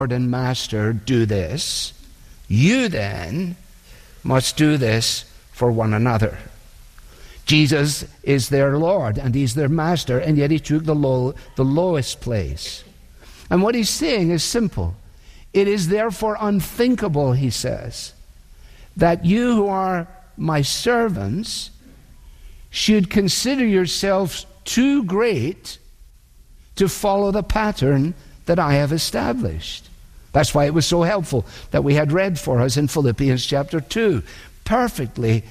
Lord and Master do this, you then must do this for one another. Jesus is their Lord and he's their Master, and yet he took the lowest place. And what he's saying is simple. It is therefore unthinkable, he says, that you who are my servants should consider yourselves too great to follow the pattern that I have established. That's why it was so helpful that we had read for us in Philippians chapter 2, perfectly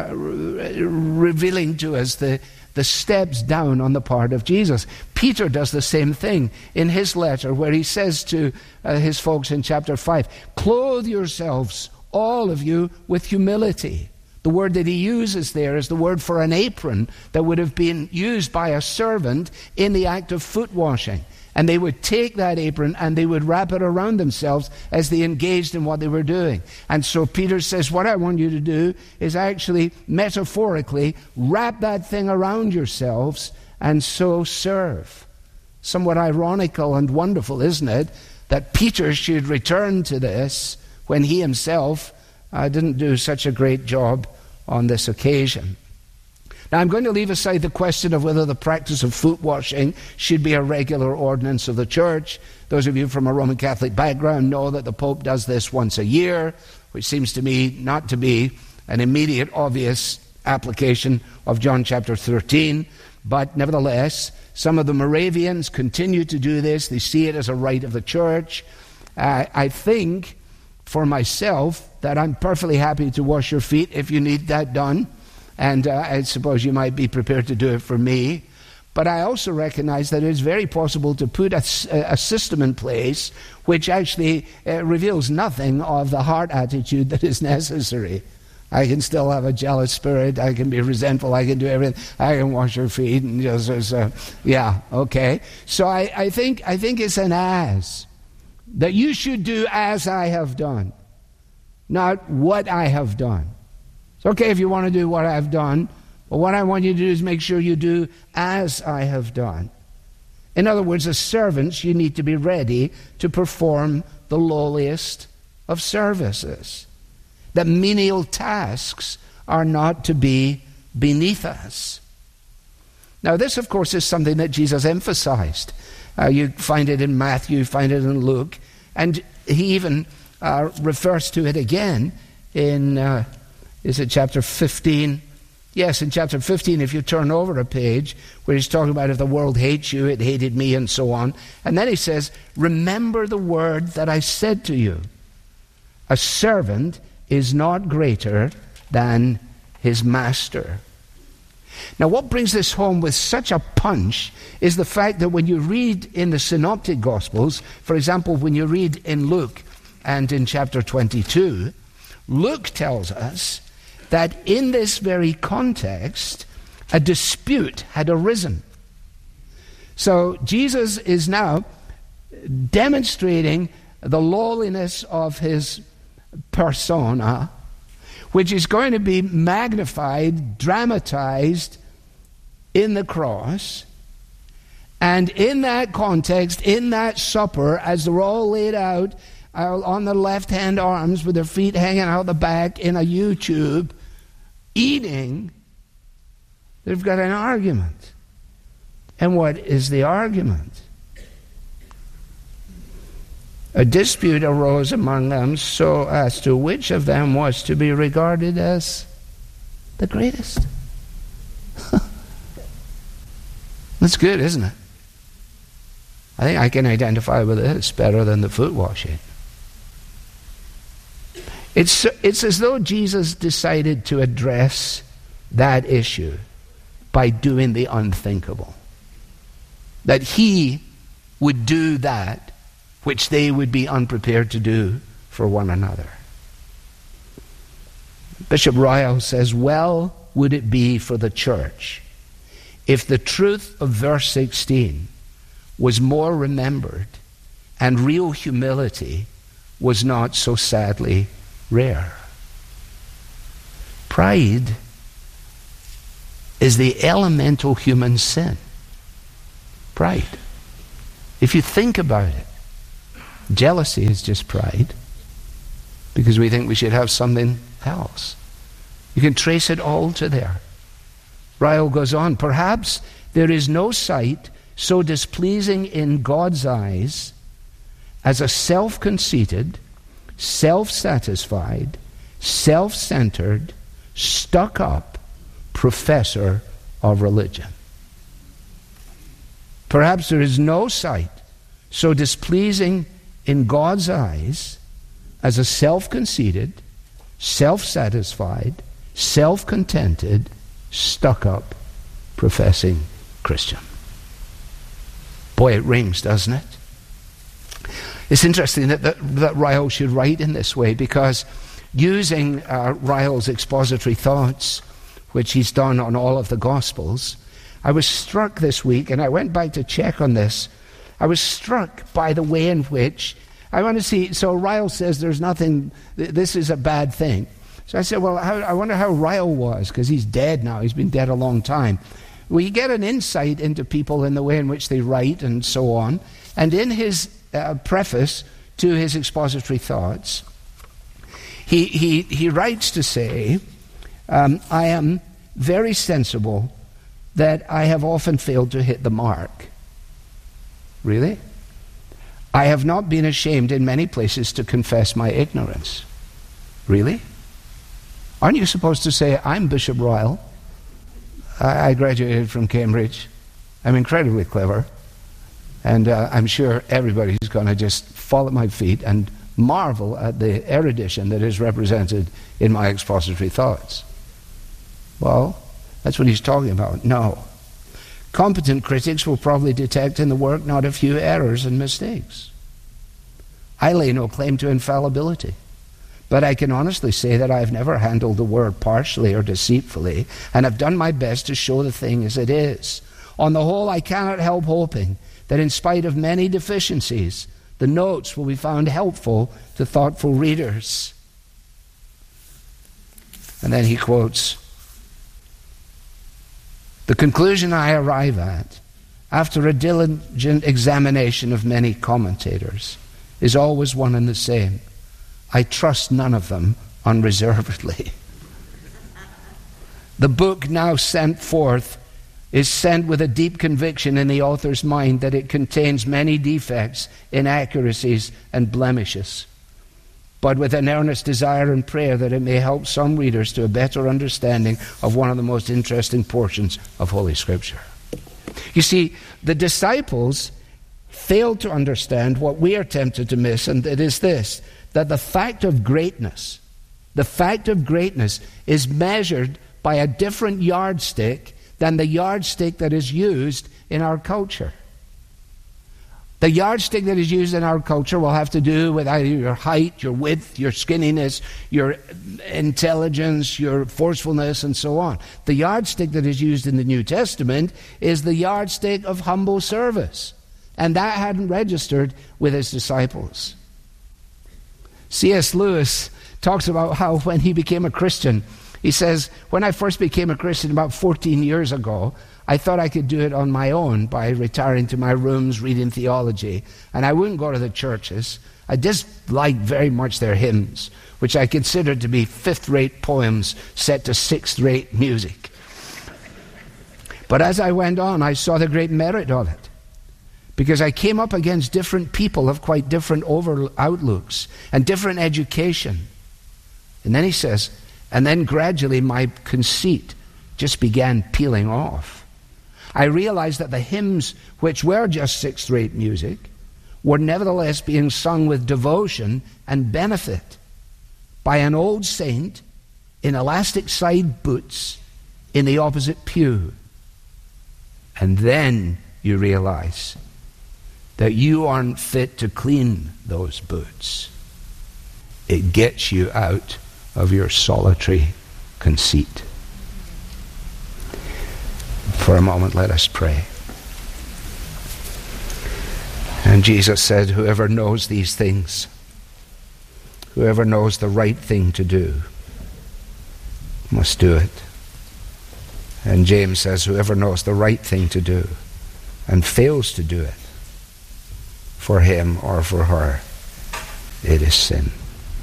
revealing to us the steps down on the part of Jesus. Peter does the same thing in his letter where he says to his folks in chapter 5, clothe yourselves, all of you, with humility. The word that he uses there is the word for an apron that would have been used by a servant in the act of foot washing. And they would take that apron and they would wrap it around themselves as they engaged in what they were doing. And so Peter says, what I want you to do is actually metaphorically wrap that thing around yourselves and so serve. Somewhat ironical and wonderful, isn't it, that Peter should return to this when he himself didn't do such a great job on this occasion. Now, I'm going to leave aside the question of whether the practice of foot washing should be a regular ordinance of the church. Those of you from a Roman Catholic background know that the Pope does this once a year, which seems to me not to be an immediate, obvious application of John chapter 13. But nevertheless, some of the Moravians continue to do this. They see it as a rite of the church. I think, for myself, that I'm perfectly happy to wash your feet if you need that done. And I suppose you might be prepared to do it for me. But I also recognize that it's very possible to put a system in place which actually reveals nothing of the heart attitude that is necessary. I can still have a jealous spirit. I can be resentful. I can do everything. I can wash your feet. And just, yeah, okay. So I think it's an as. That you should do as I have done. Not what I have done. It's okay if you want to do what I've done, but what I want you to do is make sure you do as I have done. In other words, as servants, you need to be ready to perform the lowliest of services. That menial tasks are not to be beneath us. Now, this, of course, is something that Jesus emphasized. You find it in Matthew, you find it in Luke, and he even refers to it again in... Is it chapter 15? Yes, in chapter 15, if you turn over a page, where he's talking about if the world hates you, it hated me, and so on. And then he says, remember the word that I said to you. A servant is not greater than his master. Now, what brings this home with such a punch is the fact that when you read in the Synoptic Gospels, for example, when you read in Luke and in chapter 22, Luke tells us that in this very context, a dispute had arisen. So Jesus is now demonstrating the lowliness of his persona, which is going to be magnified, dramatized in the cross. And in that context, in that supper, as they're all laid out on the left-hand arms with their feet hanging out the back in a U-tube, eating, they've got an argument. And what is the argument? A dispute arose among them so as to which of them was to be regarded as the greatest. That's good, isn't it? I think I can identify with this better than the foot washing. It's as though Jesus decided to address that issue by doing the unthinkable. That he would do that which they would be unprepared to do for one another. Bishop Royal says, well would it be for the church if the truth of verse 16 was more remembered and real humility was not so sadly rare. Pride is the elemental human sin. Pride. If you think about it, Jealousy is just pride, because we think we should have something else. You can trace it all to there. Ryle goes on, perhaps there is no sight so displeasing in God's eyes as a self-conceited, self-satisfied, self-centered, stuck-up professor of religion. Perhaps there is no sight so displeasing in God's eyes as a self-conceited, self-satisfied, self-contented, stuck-up professing Christian. Boy, it rings, doesn't it? It's interesting that Ryle should write in this way, because using Ryle's expository thoughts, which he's done on all of the Gospels, I was struck this week, and I went back to check on this, I was struck by the way in which, I want to see, so Ryle says there's nothing, this is a bad thing. So I said, well, I wonder how Ryle was, because he's dead now, he's been dead a long time. We get an insight into people in the way in which they write and so on, and in his preface to his expository thoughts, he writes to say, I am very sensible that I have often failed to hit the mark. Really? I have not been ashamed in many places to confess my ignorance. Really? Aren't you supposed to say, I'm Bishop Ryle. I graduated from Cambridge. I'm incredibly clever. And I'm sure everybody's going to just fall at my feet and marvel at the erudition that is represented in my expository thoughts. Well, that's what he's talking about. No. Competent critics will probably detect in the work not a few errors and mistakes. I lay no claim to infallibility, but I can honestly say that I've never handled the word partially or deceitfully, and have done my best to show the thing as it is. On the whole, I cannot help hoping that in spite of many deficiencies, the notes will be found helpful to thoughtful readers. And then he quotes, the conclusion I arrive at, after a diligent examination of many commentators, is always one and the same. I trust none of them unreservedly. The book now sent forth is sent with a deep conviction in the author's mind that it contains many defects, inaccuracies, and blemishes, but with an earnest desire and prayer that it may help some readers to a better understanding of one of the most interesting portions of Holy Scripture. You see, the disciples failed to understand what we are tempted to miss, and it is this, that the fact of greatness is measured by a different yardstick than the yardstick that is used in our culture. The yardstick that is used in our culture will have to do with either your height, your width, your skinniness, your intelligence, your forcefulness, and so on. The yardstick that is used in the New Testament is the yardstick of humble service. And that hadn't registered with his disciples. C.S. Lewis talks about how when he became a Christian, he says, when I first became a Christian about 14 years ago, I thought I could do it on my own by retiring to my rooms, reading theology, and I wouldn't go to the churches. I disliked very much their hymns, which I considered to be fifth-rate poems set to sixth-rate music. But as I went on, I saw the great merit of it, because I came up against different people of quite different outlooks and different education. And then he says, and then gradually my conceit just began peeling off. I realized that the hymns, which were just sixth-rate music, were nevertheless being sung with devotion and benefit by an old saint in elastic side boots in the opposite pew. And then you realize that you aren't fit to clean those boots. It gets you out of your solitary conceit. For a moment, let us pray. And Jesus said, whoever knows these things, whoever knows the right thing to do, must do it. And James says, whoever knows the right thing to do and fails to do it, for him or for her it is sin.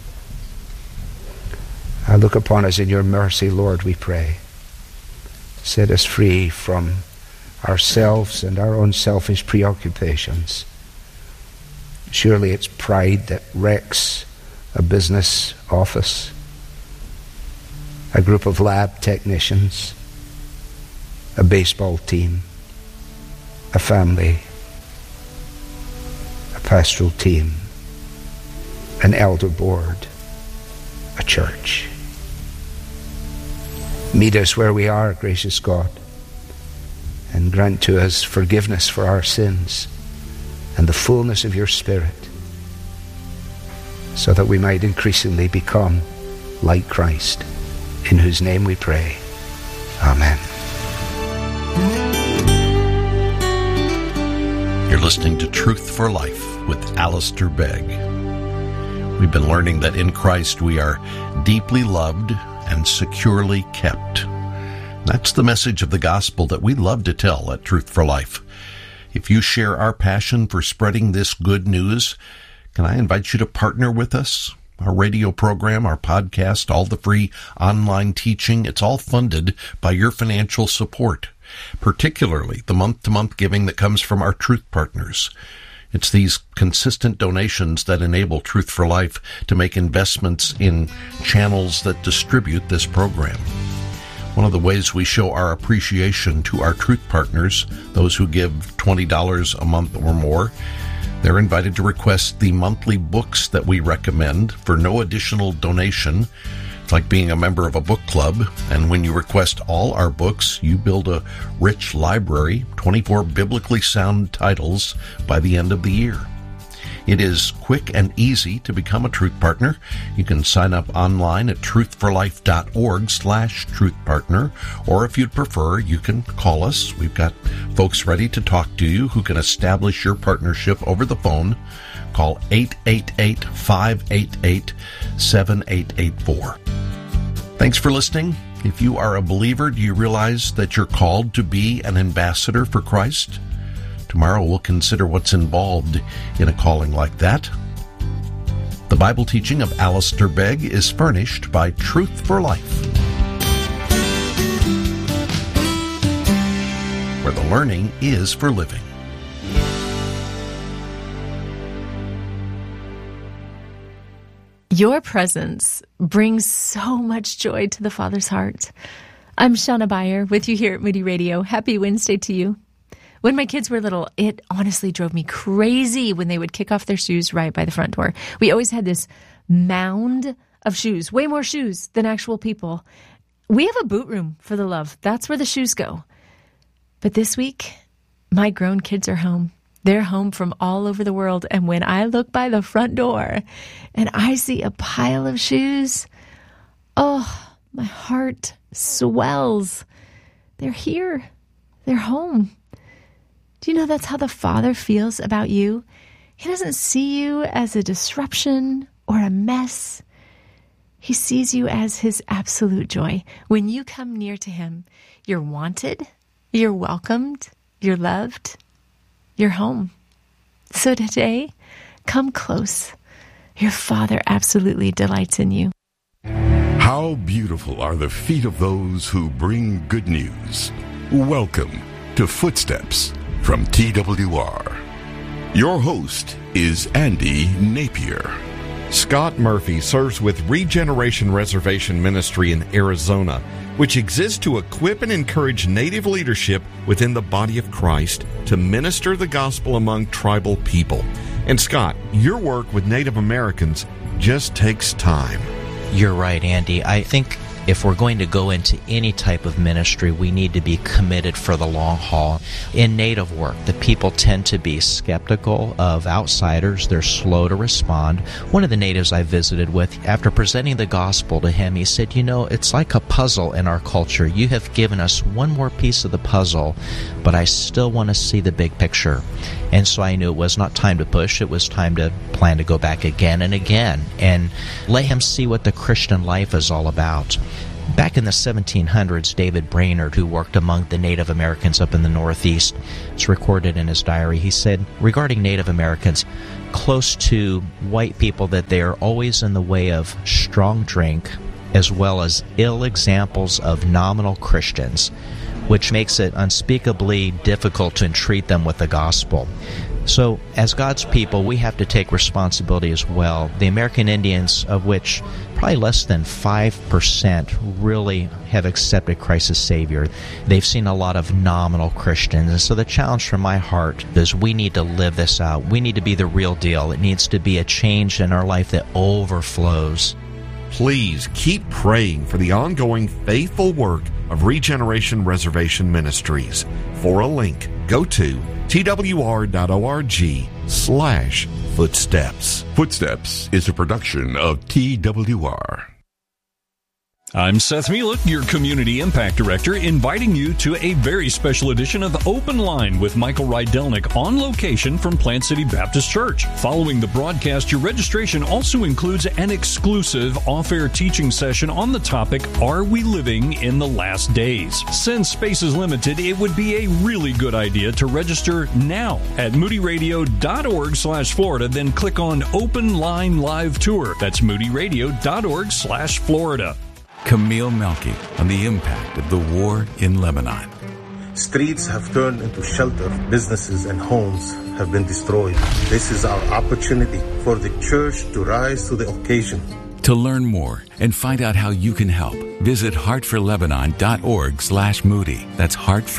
Look upon us in your mercy, Lord, we pray. Set us free from ourselves and our own selfish preoccupations. Surely it's pride that wrecks a business office, a group of lab technicians, a baseball team, a family, a pastoral team, an elder board, a church. Meet us where we are, gracious God, and grant to us forgiveness for our sins and the fullness of your Spirit, so that we might increasingly become like Christ, in whose name we pray. Amen. You're listening to Truth for Life with Alistair Begg. We've been learning that in Christ we are deeply loved and securely kept. That's the message of the gospel that we love to tell at Truth for Life. If you share our passion for spreading this good news, can I invite you to partner with us? Our radio program, our podcast, all the free online teaching, it's all funded by your financial support, particularly the month-to-month giving that comes from our Truth Partners. It's these consistent donations that enable Truth for Life to make investments in channels that distribute this program. One of the ways we show our appreciation to our Truth Partners, those who give $20 a month or more, they're invited to request the monthly books that we recommend for no additional donation. It's like being a member of a book club, and when you request all our books, you build a rich library, 24 biblically sound titles by the end of the year. It is quick and easy to become a Truth Partner. You can sign up online at truthforlife.org/truthpartner, or if you'd prefer, you can call us. We've got folks ready to talk to you who can establish your partnership over the phone. Call 888-588-7884. Thanks for listening. If you are a believer, do you realize that you're called to be an ambassador for Christ? Tomorrow we'll consider what's involved in a calling like that. The Bible teaching of Alistair Begg is furnished by Truth for Life, where the learning is for living. Your presence brings so much joy to the Father's heart. I'm Shauna Beyer with you here at Moody Radio. Happy Wednesday to you. When my kids were little, it honestly drove me crazy when they would kick off their shoes right by the front door. We always had this mound of shoes, way more shoes than actual people. We have a boot room for the love. That's where the shoes go. But this week, my grown kids are home. They're home from all over the world, and when I look by the front door and I see a pile of shoes, oh, my heart swells. They're here. They're home. Do you know that's how the Father feels about you? He doesn't see you as a disruption or a mess. He sees you as his absolute joy. When you come near to him, you're wanted, you're welcomed, you're loved, you're home. So today, come close. Your Father absolutely delights in you. How beautiful are the feet of those who bring good news. Welcome to Footsteps from TWR. Your host is Andy Napier. Scott Murphy serves with Regeneration Reservation Ministry in Arizona, which exists to equip and encourage Native leadership within the body of Christ to minister the gospel among tribal people. And Scott, your work with Native Americans just takes time. You're right, Andy. I think if we're going to go into any type of ministry, we need to be committed for the long haul. In Native work, the people tend to be skeptical of outsiders. They're slow to respond. One of the natives I visited with, after presenting the gospel to him, he said, you know, it's like a puzzle in our culture. You have given us one more piece of the puzzle, but I still want to see the big picture. And so I knew it was not time to push. It was time to plan to go back again and again and let him see what the Christian life is all about. Back in the 1700s, David Brainerd, who worked among the Native Americans up in the Northeast, it's recorded in his diary, he said, regarding Native Americans, close to white people, that they are always in the way of strong drink, as well as ill examples of nominal Christians, which makes it unspeakably difficult to entreat them with the gospel. So, as God's people, we have to take responsibility as well. The American Indians, of which probably less than 5% really have accepted Christ as Savior, they've seen a lot of nominal Christians. And so the challenge from my heart is we need to live this out. We need to be the real deal. It needs to be a change in our life that overflows. Please keep praying for the ongoing faithful work of Regeneration Reservation Ministries. For a link, go to twr.org/footsteps. Footsteps is a production of TWR. I'm Seth Mielek, your Community Impact Director, inviting you to a very special edition of Open Line with Michael Rydelnik on location from Plant City Baptist Church. Following the broadcast, your registration also includes an exclusive off-air teaching session on the topic, Are We Living in the Last Days? Since space is limited, it would be a really good idea to register now at moodyradio.org/Florida, then click on Open Line Live Tour. That's moodyradio.org/Florida. Camille Melky on the impact of the war in Lebanon. Streets have turned into shelter. Businesses and homes have been destroyed. This is our opportunity for the church to rise to the occasion. To learn more and find out how you can help, visit heartforlebanon.org/Moody. That's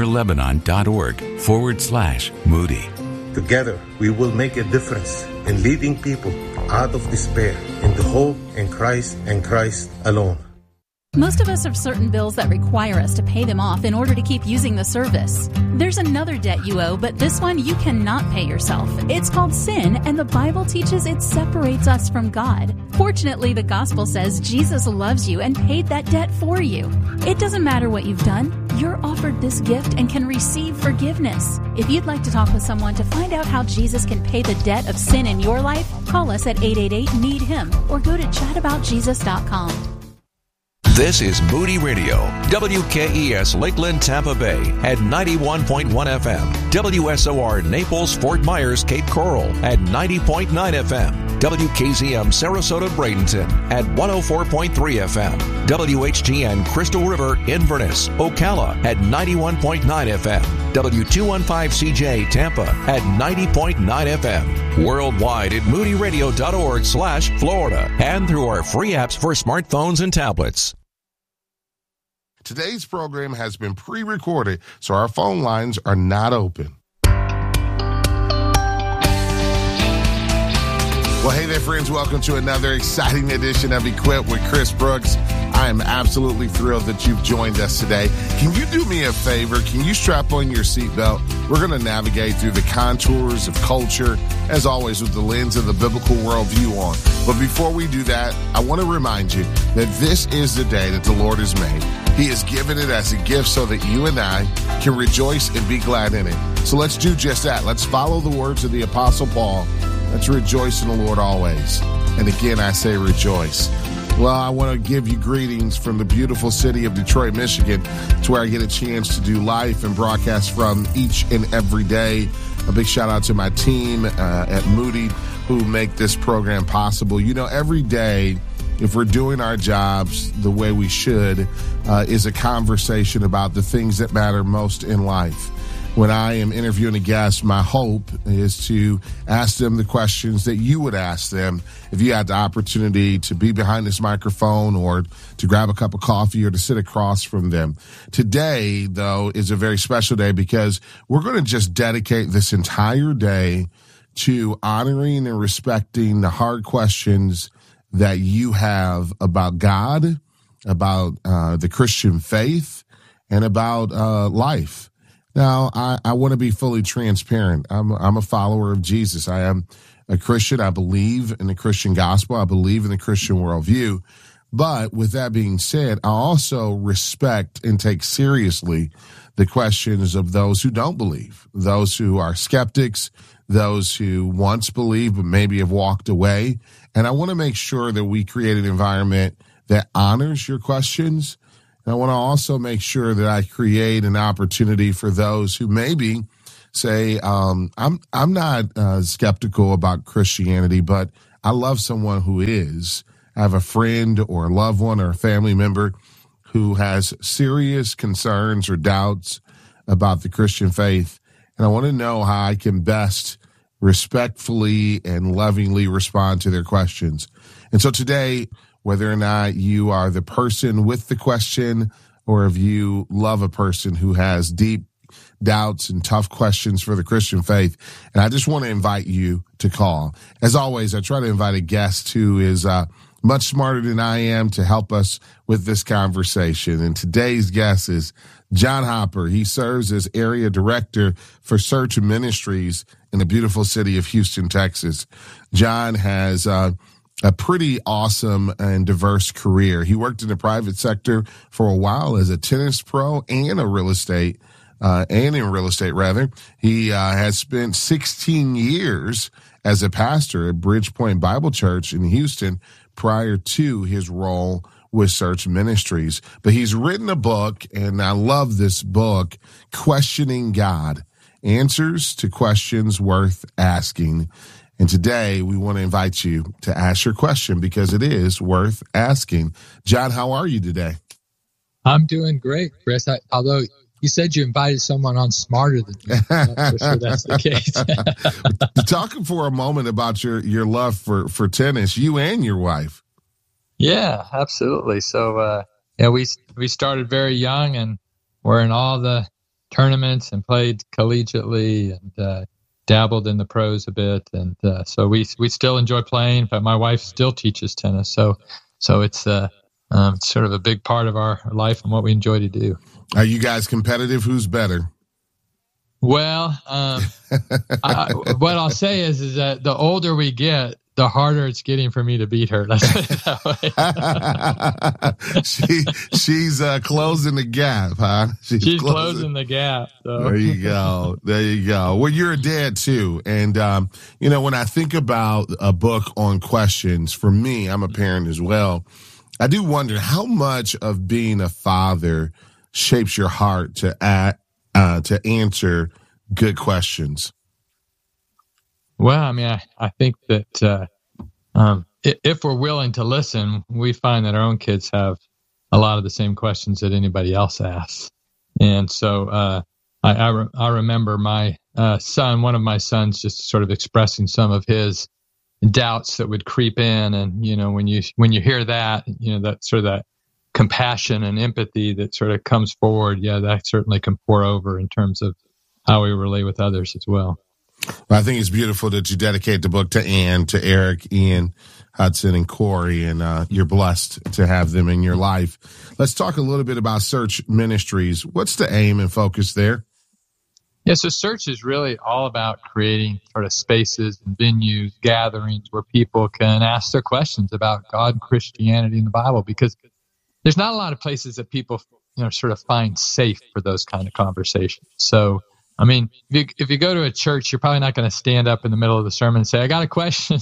heartforlebanon.org/Moody. Together, we will make a difference in leading people out of despair into hope in Christ and Christ alone. Most of us have certain bills that require us to pay them off in order to keep using the service. There's another debt you owe, but this one you cannot pay yourself. It's called sin, and the Bible teaches it separates us from God. Fortunately, the gospel says Jesus loves you and paid that debt for you. It doesn't matter what you've done. You're offered this gift and can receive forgiveness. If you'd like to talk with someone to find out how Jesus can pay the debt of sin in your life, call us at 888-NEED-HIM or go to chataboutjesus.com. This is Moody Radio, WKES Lakeland, Tampa Bay at 91.1 FM, WSOR Naples, Fort Myers, Cape Coral at 90.9 FM, WKZM Sarasota, Bradenton at 104.3 FM, WHGN Crystal River, Inverness, Ocala at 91.9 FM, W215CJ Tampa at 90.9 FM, worldwide at moodyradio.org/Florida, and through our free apps for smartphones and tablets. Today's program has been pre-recorded, so our phone lines are not open. Well, hey there, friends. Welcome to another exciting edition of Equipped with Chris Brooks. I am absolutely thrilled that you've joined us today. Can you do me a favor? Can you strap on your seatbelt? We're going to navigate through the contours of culture, as always, with the lens of the biblical worldview on. But before we do that, I want to remind you that this is the day that the Lord has made. He has given it as a gift so that you and I can rejoice and be glad in it. So let's do just that. Let's follow the words of the Apostle Paul. Let's rejoice in the Lord always. And again, I say rejoice. Well, I want to give you greetings from the beautiful city of Detroit, Michigan. It's where I get a chance to do live and broadcast from each and every day. A big shout out to my team at Moody who make this program possible. You know, every day, if we're doing our jobs the way we should, is a conversation about the things that matter most in life. When I am interviewing a guest, my hope is to ask them the questions that you would ask them if you had the opportunity to be behind this microphone or to grab a cup of coffee or to sit across from them. Today, though, is a very special day because we're going to just dedicate this entire day to honoring and respecting the hard questions that you have about God, about the Christian faith, and about life. Now, I want to be fully transparent. I'm a follower of Jesus. I am a Christian. I believe in the Christian gospel. I believe in the Christian worldview. But with that being said, I also respect and take seriously the questions of those who don't believe, those who are skeptics, those who once believed but maybe have walked away. And I want to make sure that we create an environment that honors your questions, And I want to also make sure that I create an opportunity for those who maybe say, I'm not skeptical about Christianity, but I love someone who is. I have a friend or a loved one or a family member who has serious concerns or doubts about the Christian faith. And I want to know how I can best respectfully and lovingly respond to their questions. And so today, whether or not you are the person with the question or if you love a person who has deep doubts and tough questions for the Christian faith, and I just want to invite you to call. As always, I try to invite a guest who is much smarter than I am to help us with this conversation. And today's guest is John Hopper. He serves as area director for Search Ministries in the beautiful city of Houston, Texas. John has a pretty awesome and diverse career. He worked in the private sector for a while as a tennis pro and in real estate. He has spent 16 years as a pastor at Bridgepoint Bible Church in Houston prior to his role with Search Ministries. But he's written a book, and I love this book, Questioning God, Answers to Questions Worth Asking. And today we want to invite you to ask your question because it is worth asking. John, how are you today? I'm doing great, Chris. Although you said you invited someone on smarter than me. I'm not so sure that's the case. Talking for a moment about your love for tennis, you and your wife. Yeah, absolutely. So, we started very young and were in all the tournaments and played collegiately and dabbled in the pros a bit. And so we still enjoy playing, but my wife still teaches tennis. So it's sort of a big part of our life and what we enjoy to do. Are you guys competitive? Who's better? Well, what I'll say is that the older we get, the harder it's getting for me to beat her. Let's put it that way. She's closing the gap, huh? She's closing the gap. So. There you go. Well, you're a dad too. And, when I think about a book on questions, for me, I'm a parent as well. I do wonder how much of being a father shapes your heart to answer good questions. Well, I mean, I think that if we're willing to listen, we find that our own kids have a lot of the same questions that anybody else asks. And so I remember my son, one of my sons, just sort of expressing some of his doubts that would creep in. And, when you hear that, that sort of that compassion and empathy that sort of comes forward, that certainly can pour over in terms of how we relate with others as well. Well, I think it's beautiful that you dedicate the book to Ann, to Eric, Ian, Hudson, and Corey, and you're blessed to have them in your life. Let's talk a little bit about Search Ministries. What's the aim and focus there? Yeah, so Search is really all about creating sort of spaces and venues, gatherings where people can ask their questions about God, Christianity, and the Bible, because there's not a lot of places that people, sort of find safe for those kind of conversations. So, I mean, if you go to a church, you're probably not going to stand up in the middle of the sermon and say, I got a question.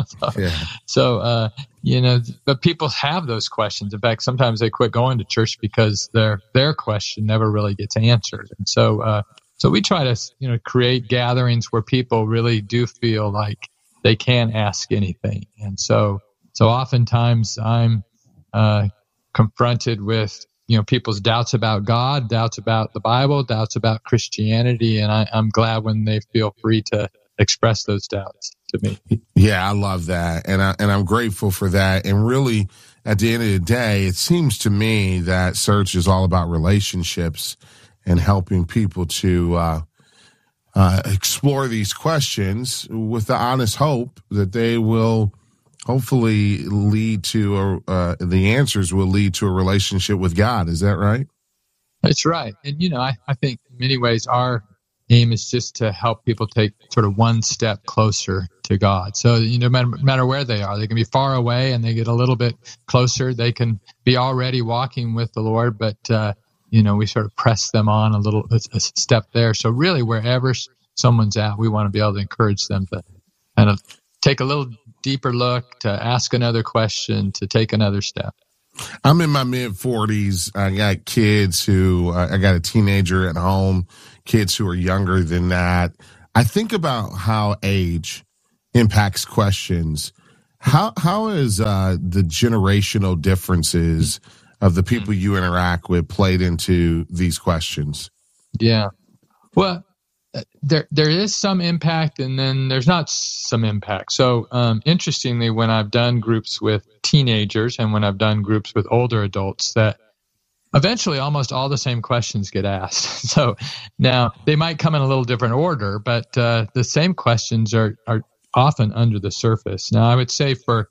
But people have those questions. In fact, sometimes they quit going to church because their question never really gets answered. And so we try to, create gatherings where people really do feel like they can ask anything. And so oftentimes I'm confronted with, people's doubts about God, doubts about the Bible, doubts about Christianity. And I'm glad when they feel free to express those doubts to me. Yeah, I love that. And I'm grateful for that. And really, at the end of the day, it seems to me that Search is all about relationships and helping people to explore these questions with the honest hope that they will hopefully lead to the answers will lead to a relationship with God. Is that right? That's right. And, I think in many ways our aim is just to help people take sort of one step closer to God. So, no matter where they are, they can be far away and they get a little bit closer. They can be already walking with the Lord, but, we sort of press them on a step there. So really wherever someone's at, we want to be able to encourage them to kind of take a little deeper look, to ask another question, to take another step. I'm in my mid-40s. I got kids I got a teenager at home, kids who are younger than that. I think about how age impacts questions. How is the generational differences of the people you interact with played into these questions? Yeah. Well, there is some impact, and then there's not some impact. So interestingly, when I've done groups with teenagers and when I've done groups with older adults, that eventually almost all the same questions get asked. So now they might come in a little different order, but the same questions are often under the surface. Now, I would say for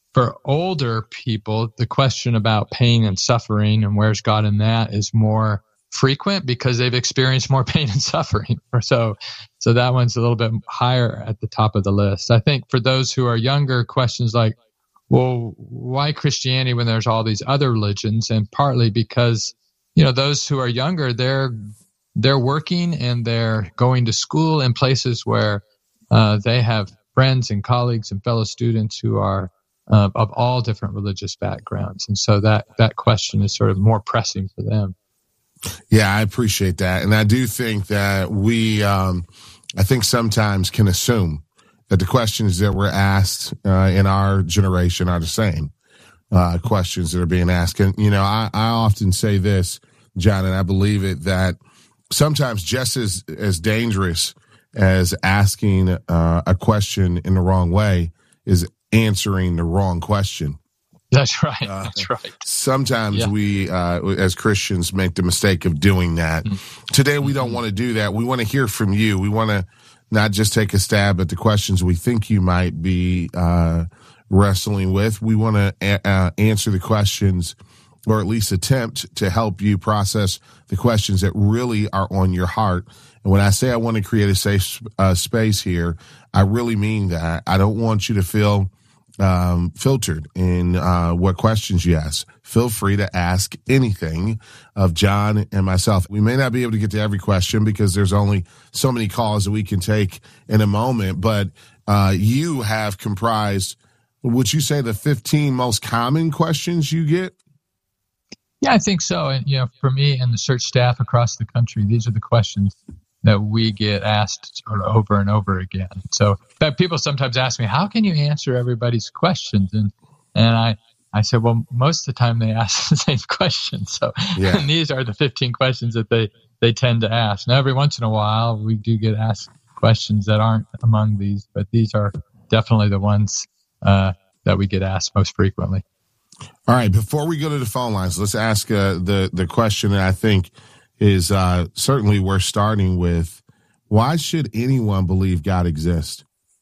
older people, the question about pain and suffering and where's God in that is more frequent because they've experienced more pain and suffering. So that one's a little bit higher at the top of the list. I think for those who are younger, questions like, well, why Christianity when there's all these other religions? And partly because, those who are younger, they're working and they're going to school in places where they have friends and colleagues and fellow students who are of all different religious backgrounds. And so that question is sort of more pressing for them. Yeah, I appreciate that. And I do think that we, I think sometimes can assume that the questions that were asked in our generation are the same questions that are being asked. And, I often say this, John, and I believe it, that sometimes just as dangerous as asking a question in the wrong way is answering the wrong question. That's right. That's right. Sometimes we, as Christians, make the mistake of doing that. Today, we don't want to do that. We want to hear from you. We want to not just take a stab at the questions we think you might be wrestling with. We want to answer the questions, or at least attempt to help you process the questions that really are on your heart. And when I say I want to create a safe space here, I really mean that. I don't want you to feel filtered in what questions you ask. Feel free to ask anything of John and myself. We may not be able to get to every question because there's only so many calls that we can take in a moment, but you have comprised, would you say, the 15 most common questions you get? Yeah, I think so. And, for me and the church staff across the country, these are the questions that we get asked sort of over and over again. So in fact, people sometimes ask me, how can you answer everybody's questions? And I said, well, most of the time they ask the same question. So and these are the 15 questions that they tend to ask. Now, every once in a while, we do get asked questions that aren't among these, but these are definitely the ones that we get asked most frequently. All right. Before we go to the phone lines, let's ask the question that I think is certainly worth starting with. Why should anyone believe God exists?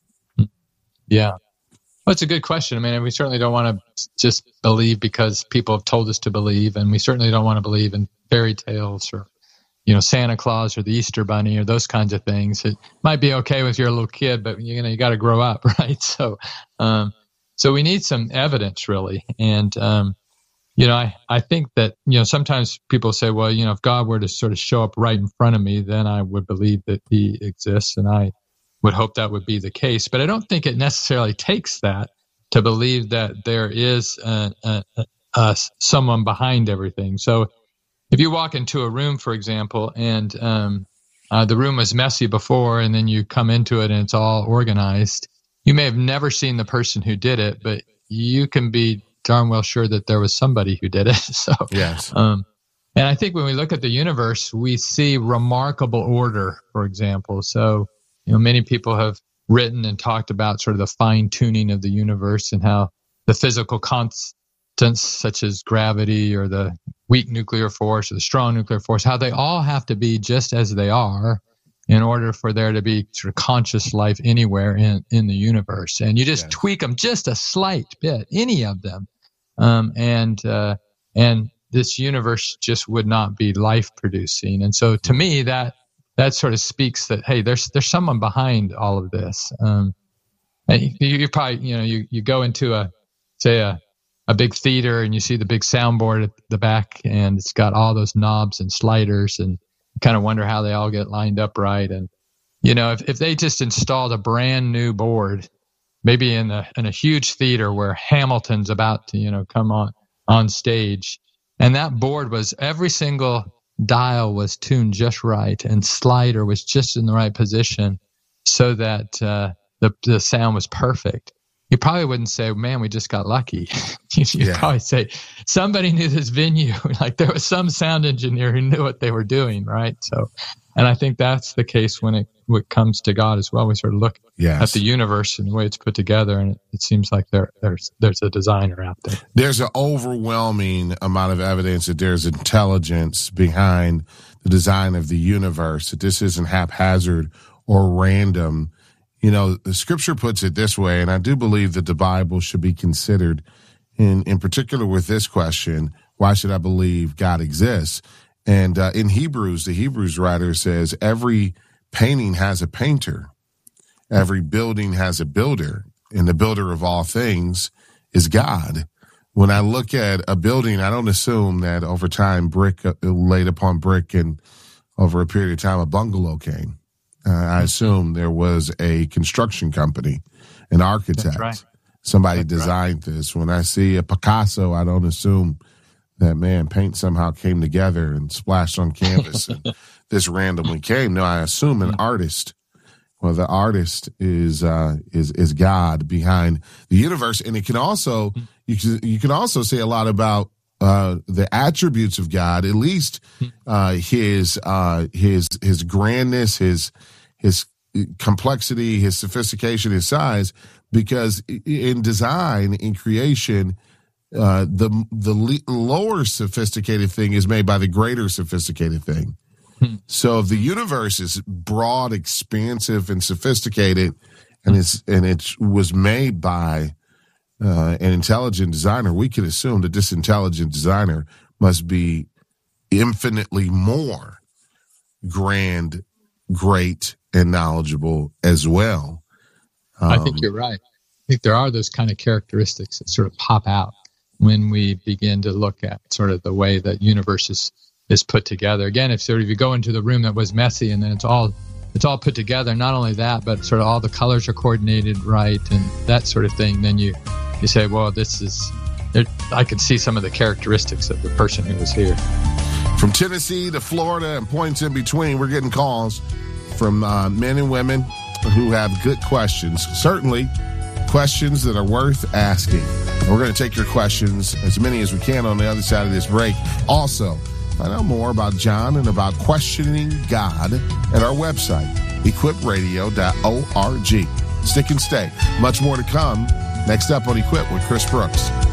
Yeah. Well, it's a good question. I mean, we certainly don't want to just believe because people have told us to believe, and we certainly don't want to believe in fairy tales or, Santa Claus or the Easter Bunny or those kinds of things. It might be okay if you're a little kid, but you got to grow up, right? So we need some evidence, really. And I think that, sometimes people say, well, if God were to sort of show up right in front of me, then I would believe that he exists, and I would hope that would be the case. But I don't think it necessarily takes that to believe that there is someone behind everything. So if you walk into a room, for example, and the room was messy before, and then you come into it and it's all organized, you may have never seen the person who did it, but you can be darn well sure that there was somebody who did it. So, yes. And I think when we look at the universe, we see remarkable order, for example. So, many people have written and talked about sort of the fine tuning of the universe and how the physical constants such as gravity or the weak nuclear force or the strong nuclear force, how they all have to be just as they are in order for there to be sort of conscious life anywhere in the universe. And you just tweak them just a slight bit, any of them. And this universe just would not be life producing. And so to me, that sort of speaks that, hey, there's someone behind all of this. And you probably, you go into a big theater and you see the big soundboard at the back and it's got all those knobs and sliders, and you kind of wonder how they all get lined up right. And, if they just installed a brand new board, maybe in a huge theater where Hamilton's about to, come on on stage. And that board was, every single dial was tuned just right, and slider was just in the right position so that the sound was perfect. You probably wouldn't say, man, we just got lucky. You'd probably say, somebody knew this venue. Like there was some sound engineer who knew what they were doing, right? So, and I think that's the case when it comes to God as well. We sort of look at the universe and the way it's put together, and it seems like there's a designer out there. There's an overwhelming amount of evidence that there's intelligence behind the design of the universe, that this isn't haphazard or random. You know, the scripture puts it this way, and I do believe that the Bible should be considered in particular with this question, why should I believe God exists? And in Hebrews, the Hebrews writer says, every painting has a painter, every building has a builder, and the builder of all things is God. When I look at a building, I don't assume that over time brick laid upon brick and over a period of time a bungalow came. I assume there was a construction company, an architect, somebody designed this. When I see a Picasso, I don't assume that, man, paint somehow came together and splashed on canvas and this randomly came. No, I assume an artist. Well, the artist is God behind the universe, and it can also you can also say a lot about the attributes of God, at least his grandness, his complexity, his sophistication, his size, because in design, in creation, the lower sophisticated thing is made by the greater sophisticated thing. So if the universe is broad, expansive, and sophisticated, and it was made by an intelligent designer, we can assume that this intelligent designer must be infinitely more grand, great, and knowledgeable as well. I think you're right. I think there are those kind of characteristics that sort of pop out when we begin to look at sort of the way that universe is put together. Again, if you go into the room that was messy and then it's all put together, not only that, but sort of all the colors are coordinated right and that sort of thing, then you say, well, I can see some of the characteristics of the person who was here. From Tennessee to Florida and points in between, we're getting calls from men and women who have good questions, certainly questions that are worth asking. And we're going to take your questions, as many as we can, on the other side of this break. Also, find out more about John and about questioning God at our website, equipradio.org. Stick and stay. Much more to come next up on Equip with Chris Brooks.